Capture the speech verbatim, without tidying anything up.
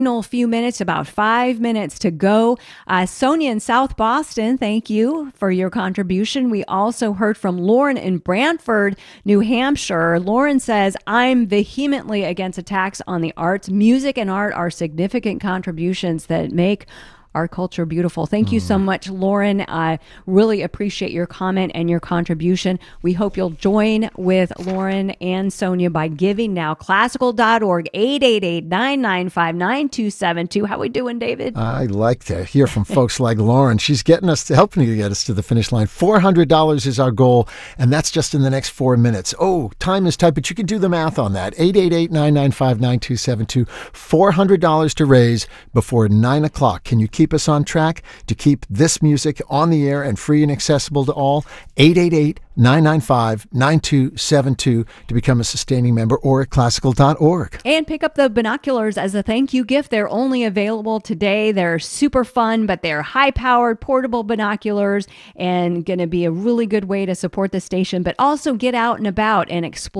final few minutes, about five minutes to go. Uh, Sonia in South Boston, thank you for your contribution. We also heard from Lauren in Brantford, New Hampshire. Lauren says, I'm vehemently against attacks on the arts. Music and art are significant contributions that make our culture beautiful. Thank you so much, Lauren. I really appreciate your comment and your contribution. We hope you'll join with Lauren and Sonia by giving now. Classical dot org, eight eight eight, nine nine five, nine two seven two. How we doing, David? I like to hear from folks like Lauren. She's getting us to helping to get us to the finish line. four hundred dollars is our goal, and that's just in the next four minutes. Oh, time is tight, but you can do the math on that. eight eight eight, nine nine five, nine two seven two. four hundred dollars to raise before nine o'clock. Can you keep us on track to keep this music on the air and free and accessible to all? eight eight eight, nine nine five, nine two seven two to become a sustaining member, or at classical dot org. And pick up the binoculars as a thank you gift. They're only available today. They're super fun, but they're high-powered, portable binoculars and going to be a really good way to support the station, but also get out and about and explore